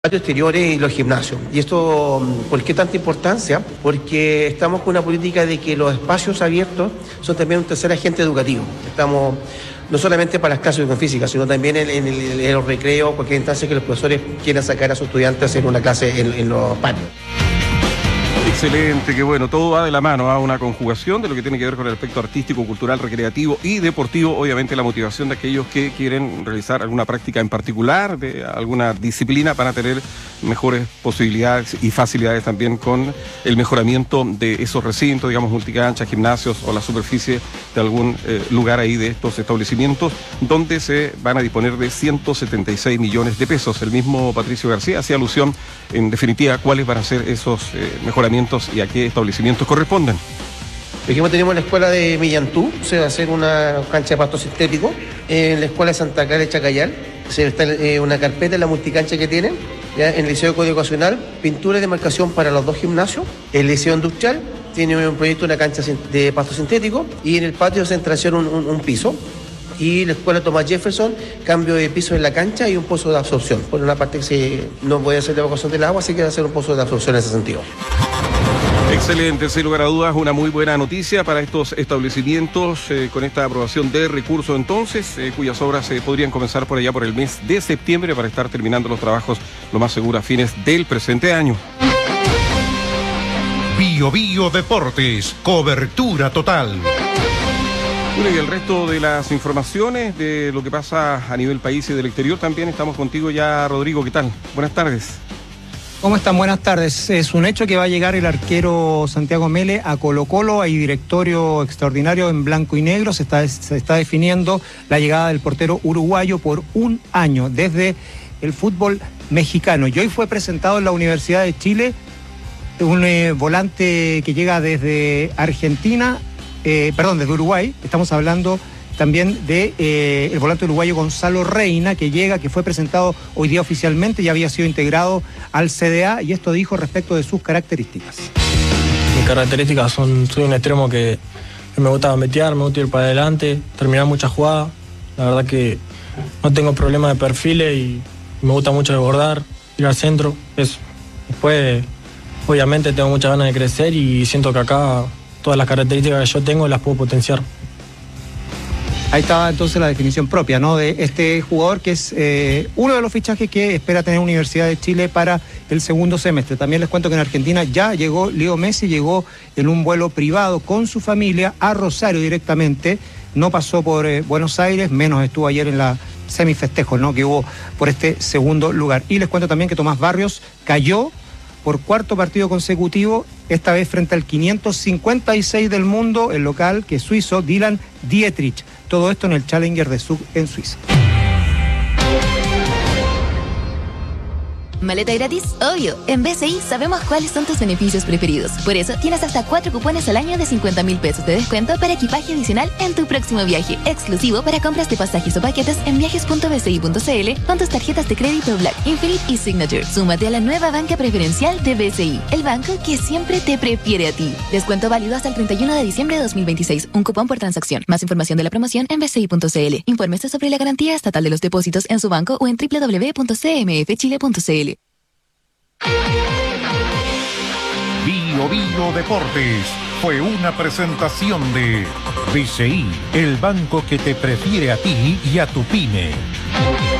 Patios exteriores y los gimnasios. ¿Y esto por qué tanta importancia? Porque estamos con una política de que los espacios abiertos son también un tercer agente educativo. Estamos no solamente para las clases de educación física, sino también en los recreos, cualquier instancia que los profesores quieran sacar a sus estudiantes a hacer una clase en los patios. Excelente, que bueno, todo va de la mano a una conjugación de lo que tiene que ver con el aspecto artístico, cultural, recreativo y deportivo. Obviamente la motivación de aquellos que quieren realizar alguna práctica en particular, de alguna disciplina, para tener mejores posibilidades y facilidades también con el mejoramiento de esos recintos, digamos multicanchas, gimnasios o la superficie de algún lugar ahí de estos establecimientos, donde se van a disponer de 176 millones de pesos. El mismo Patricio García hacía alusión, en definitiva, cuáles van a ser esos mejoramientos y a qué establecimientos corresponden. Por ejemplo, tenemos la escuela de Millantú, se va a hacer una cancha de pasto sintético. En la escuela de Santa Clara de Chacayal, se está una carpeta en la multicancha que tienen. ¿Ya? En el Liceo de Código Educacional, pintura y demarcación para los dos gimnasios. El Liceo Industrial tiene un proyecto de una cancha de pasto sintético. Y en el patio se entra a hacer un piso. Y la escuela Thomas Jefferson, cambio de piso en la cancha y un pozo de absorción. Por una parte que no puede hacer la evacuación del agua, así que va a hacer un pozo de absorción en ese sentido. Excelente, sin lugar a dudas, una muy buena noticia para estos establecimientos con esta aprobación de recursos entonces, cuyas obras podrían comenzar por allá por el mes de septiembre para estar terminando los trabajos lo más seguro a fines del presente año. Bio Bio Deportes, cobertura total. Bueno, y el resto de las informaciones de lo que pasa a nivel país y del exterior también estamos contigo ya, Rodrigo. ¿Qué tal? Buenas tardes. ¿Cómo están? Buenas tardes. Es un hecho que va a llegar el arquero Santiago Mele a Colo-Colo. Hay directorio extraordinario en blanco y negro. Se está definiendo la llegada del portero uruguayo por un año desde el fútbol mexicano. Y hoy fue presentado en la Universidad de Chile un volante que llega desde Argentina, desde Uruguay. Estamos hablando también de el volante uruguayo Gonzalo Reina, que fue presentado hoy día oficialmente y había sido integrado al CDA, y esto dijo respecto de sus características. Mis características soy un extremo que me gusta metear, me gusta ir para adelante, terminar muchas jugadas. La verdad que no tengo problema de perfiles y me gusta mucho desbordar, ir al centro, eso. Después, obviamente, tengo muchas ganas de crecer y siento que acá todas las características que yo tengo las puedo potenciar. Ahí estaba entonces la definición propia, ¿no?, de este jugador, que es uno de los fichajes que espera tener Universidad de Chile para el segundo semestre. También les cuento que en Argentina ya llegó Leo Messi, llegó en un vuelo privado con su familia a Rosario directamente. No pasó por Buenos Aires, menos estuvo ayer en la semifestejo, ¿no?, que hubo por este segundo lugar. Y les cuento también que Tomás Barrios cayó por cuarto partido consecutivo, esta vez frente al 556 del mundo, el local, que es suizo, Dylan Dietrich. Todo esto en el Challenger de Zug en Suiza. ¿Maleta gratis? Obvio. En BCI sabemos cuáles son tus beneficios preferidos. Por eso tienes hasta 4 cupones al año de 50.000 pesos de descuento para equipaje adicional en tu próximo viaje. Exclusivo para compras de pasajes o paquetes en viajes.bci.cl con tus tarjetas de crédito Black, Infinite y Signature. Súmate a la nueva banca preferencial de BCI, el banco que siempre te prefiere a ti. Descuento válido hasta el 31 de diciembre de 2026. Un cupón por transacción. Más información de la promoción en bci.cl. Infórmese sobre la garantía estatal de los depósitos en su banco o en www.cmfchile.cl. Bio Bio Deportes fue una presentación de BCI, el banco que te prefiere a ti y a tu pyme.